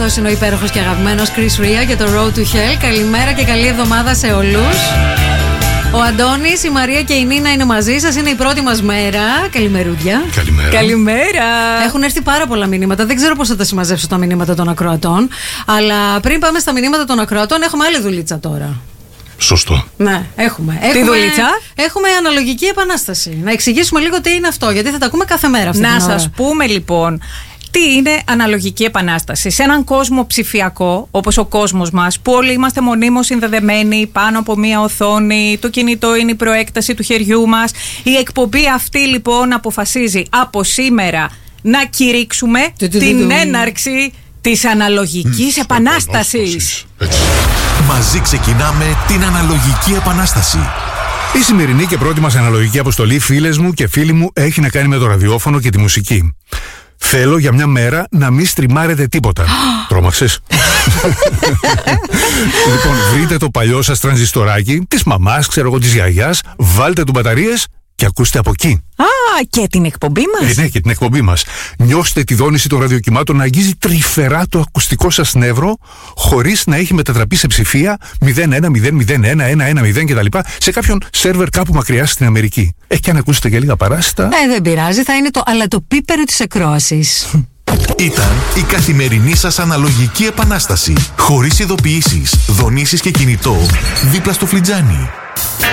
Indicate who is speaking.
Speaker 1: αυτός είναι ο υπέροχος και αγαπημένος Chris Ria και το Road to Hell. Καλημέρα και καλή εβδομάδα σε όλους. Ο Αντώνης, η Μαρία και η Νίνα είναι μαζί σας. Είναι η πρώτη μας μέρα. Καλημερούδια.
Speaker 2: Καλημέρα.
Speaker 1: Έχουν έρθει πάρα πολλά μηνύματα. Δεν ξέρω πώς θα τα συμμαζέψω τα μηνύματα των ακροατών. Αλλά πριν πάμε στα μηνύματα των ακροατών, έχουμε άλλη δουλίτσα τώρα.
Speaker 3: Σωστό.
Speaker 1: Ναι, έχουμε.
Speaker 2: Τι δουλίτσα?
Speaker 1: Έχουμε αναλογική επανάσταση. Να εξηγήσουμε λίγο τι είναι αυτό, γιατί θα τα ακούμε κάθε μέρα αυτή την ώρα.
Speaker 2: Να σας πούμε λοιπόν. Τι είναι αναλογική επανάσταση? Σε έναν κόσμο ψηφιακό, όπως ο κόσμος μας, που όλοι είμαστε μονίμως συνδεδεμένοι πάνω από μία οθόνη, το κινητό είναι η προέκταση του χεριού μας. Η εκπομπή αυτή λοιπόν αποφασίζει από σήμερα να κηρύξουμε την έναρξη της αναλογικής επανάστασης.
Speaker 4: Μαζί ξεκινάμε την αναλογική επανάσταση.
Speaker 3: Η σημερινή και πρώτη μας αναλογική αποστολή, φίλες μου και φίλοι μου, έχει να κάνει με το ραδιόφωνο και τη μουσική. Θέλω για μια μέρα να μην στριμάρετε τίποτα. Τρόμαξες? Λοιπόν, βρείτε το παλιό σας τρανζιστοράκι, της μαμάς, ξέρω εγώ, της γιαγιάς, βάλτε του μπαταρίες και ακούστε από εκεί.
Speaker 2: Και την εκπομπή μας.
Speaker 3: Ναι, και την εκπομπή μας. Νιώστε τη δόνηση των ραδιοκυμάτων να αγγίζει τρυφερά το ακουστικό σας νεύρο, χωρίς να έχει μετατραπεί σε ψηφία 010011110 κτλ. σε κάποιον σερβερ κάπου μακριά στην Αμερική. Και αν ακούσετε και λίγα παράσιτα.
Speaker 1: Δεν πειράζει, θα είναι το αλατοπίπερο της ακρόασης.
Speaker 4: Ήταν η καθημερινή σας αναλογική επανάσταση. Χωρίς ειδοποιήσεις, δονήσεις και κινητό, δίπλα στο φλιτζάνι.